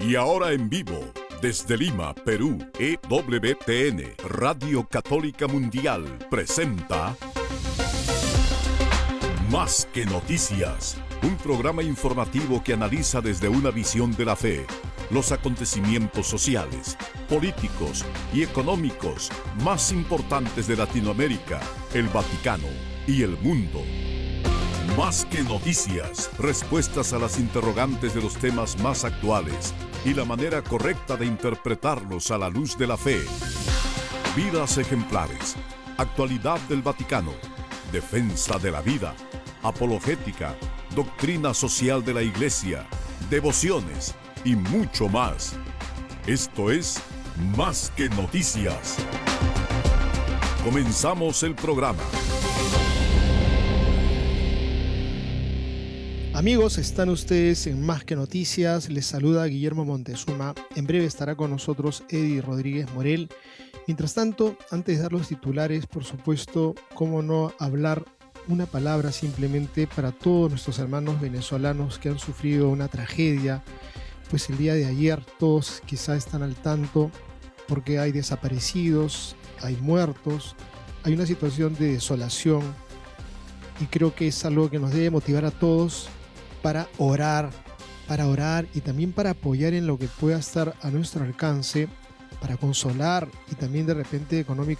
Y ahora en vivo, desde Lima, Perú, EWTN, Radio Católica Mundial, presenta Más que Noticias, un programa informativo que analiza desde una visión de la fe los acontecimientos sociales, políticos y económicos más importantes de Latinoamérica, el Vaticano y el mundo. Más que noticias, respuestas a las interrogantes de los temas más actuales y la manera correcta de interpretarlos a la luz de la fe. Vidas ejemplares, actualidad del Vaticano, defensa de la vida, apologética, doctrina social de la Iglesia, devociones y mucho más. Esto es Más que Noticias. Comenzamos el programa. Amigos, están ustedes en Más que Noticias. Les saluda Guillermo Montezuma. En breve estará con nosotros Eddie Rodríguez Morel. Mientras tanto, antes de dar los titulares, por supuesto, cómo no hablar una palabra simplemente para todos nuestros hermanos venezolanos que han sufrido una tragedia. Pues el día de ayer todos quizá están al tanto porque hay desaparecidos, hay muertos, hay una situación de desolación y creo que es algo que nos debe motivar a todos para orar y también para apoyar en lo que pueda estar a nuestro alcance, para consolar y también de repente económicamente